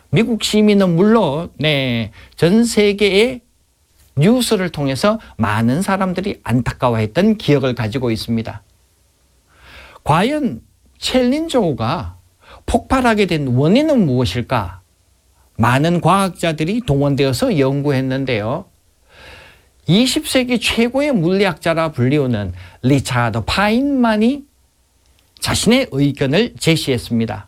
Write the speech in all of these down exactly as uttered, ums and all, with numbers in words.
미국 시민은 물론 네, 전 세계의 뉴스를 통해서 많은 사람들이 안타까워했던 기억을 가지고 있습니다. 과연 챌린저호가 폭발하게 된 원인은 무엇일까? 많은 과학자들이 동원되어서 연구했는데요. 이십 세기 최고의 물리학자라 불리우는 리차드 파인만이 자신의 의견을 제시했습니다.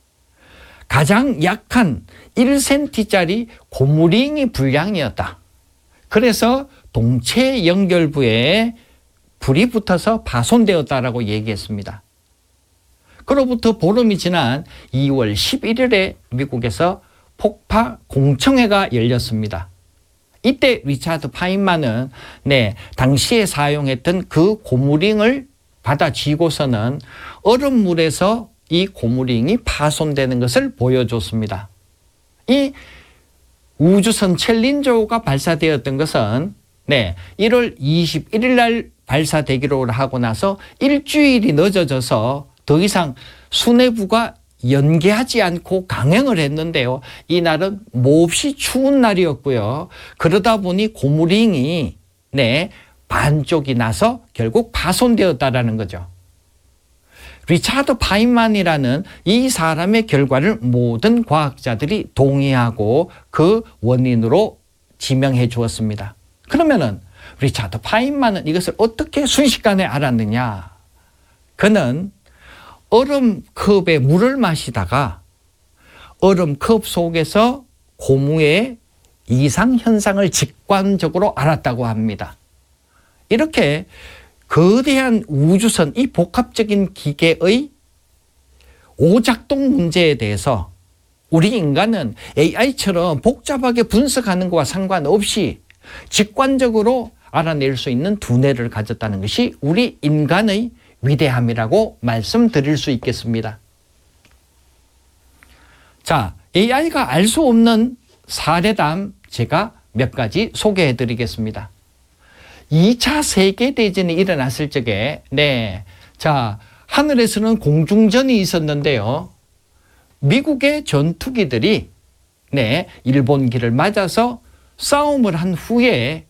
가장 약한 일 센티미터짜리 고무링이 불량이었다. 그래서 동체 연결부에 불이 붙어서 파손되었다라고 얘기했습니다. 그로부터 보름이 지난 이월 십일일에 미국에서 폭파 공청회가 열렸습니다. 이때 리차드 파인만은 네, 당시에 사용했던 그 고무링을 받아 쥐고서는 얼음물에서 이 고무링이 파손되는 것을 보여줬습니다. 이 우주선 챌린저호가 발사되었던 것은 네, 일월 이십일일 날 발사되기로 하고 나서 일주일이 늦어져서 더 이상 수뇌부가 연계하지 않고 강행을 했는데요. 이날은 몹시 추운 날이었고요. 그러다 보니 고무링이 네, 반쪽이 나서 결국 파손되었다라는 거죠. 리차드 파인만이라는 이 사람의 결과를 모든 과학자들이 동의하고 그 원인으로 지명해 주었습니다. 그러면은 리차드 파인만은 이것을 어떻게 순식간에 알았느냐? 그는 얼음컵에 물을 마시다가 얼음컵 속에서 고무의 이상 현상을 직관적으로 알았다고 합니다. 이렇게 거대한 우주선, 이 복합적인 기계의 오작동 문제에 대해서 우리 인간은 에이아이처럼 복잡하게 분석하는 것과 상관없이 직관적으로 알아낼 수 있는 두뇌를 가졌다는 것이 우리 인간의 위대함이라고 말씀드릴 수 있겠습니다. 자, 에이아이가 알 수 없는 사례담 제가 몇 가지 소개해 드리겠습니다. 이 차 세계대전이 일어났을 적에 네, 자, 하늘에서는 공중전이 있었는데요. 미국의 전투기들이 네, 일본기를 맞아서 싸움을 한 후에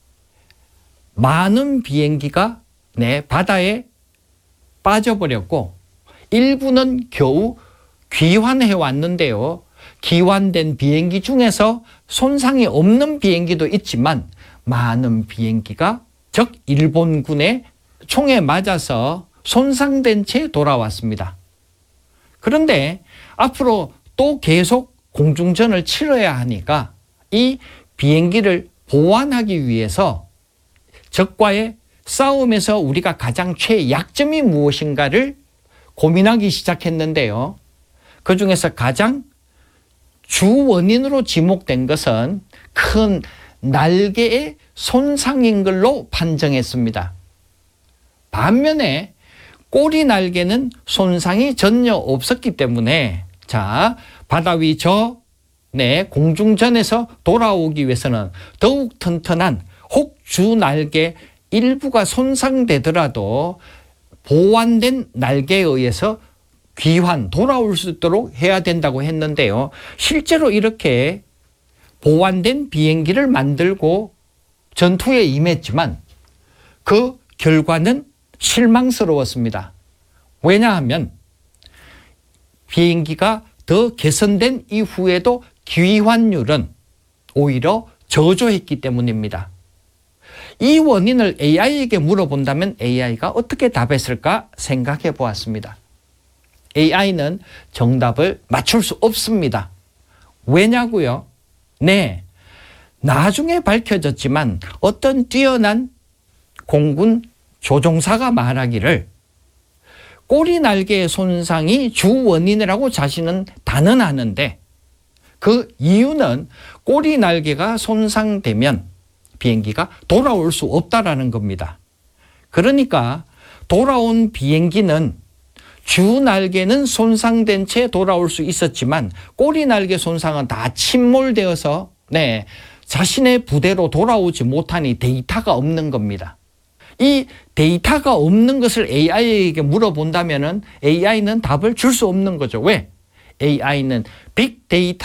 많은 비행기가 네, 바다에 빠져버렸고 일부는 겨우 귀환해 왔는데요. 귀환된 비행기 중에서 손상이 없는 비행기도 있지만 많은 비행기가 적 일본군의 총에 맞아서 손상된 채 돌아왔습니다. 그런데 앞으로 또 계속 공중전을 치러야 하니까 이 비행기를 보완하기 위해서 적과의 싸움에서 우리가 가장 최약점이 무엇인가를 고민하기 시작했는데요. 그 중에서 가장 주 원인으로 지목된 것은 큰 날개의 손상인 걸로 판정했습니다. 반면에 꼬리 날개는 손상이 전혀 없었기 때문에 자, 바다 위 저 네, 공중전에서 돌아오기 위해서는 더욱 튼튼한 혹 주 날개 일부가 손상되더라도 보완된 날개에 의해서 귀환, 돌아올 수 있도록 해야 된다고 했는데요. 실제로 이렇게 보완된 비행기를 만들고 전투에 임했지만 그 결과는 실망스러웠습니다. 왜냐하면 비행기가 더 개선된 이후에도 귀환율은 오히려 저조했기 때문입니다. 이 원인을 에이아이에게 물어본다면 에이아이가 어떻게 답했을까 생각해 보았습니다. 에이아이는 정답을 맞출 수 없습니다. 왜냐고요? 네, 나중에 밝혀졌지만 어떤 뛰어난 공군 조종사가 말하기를 꼬리 날개의 손상이 주 원인이라고 자신은 단언하는데 그 이유는 꼬리 날개가 손상되면 비행기가 돌아올 수 없다라는 겁니다. 그러니까 돌아온 비행기는 주 날개는 손상된 채 돌아올 수 있었지만 꼬리 날개 손상은 다 침몰되어서 네, 자신의 부대로 돌아오지 못하니 데이터가 없는 겁니다. 이 데이터가 없는 것을 에이아이에게 물어본다면 에이아이는 답을 줄 수 없는 거죠. 왜? 에이아이는 빅데이터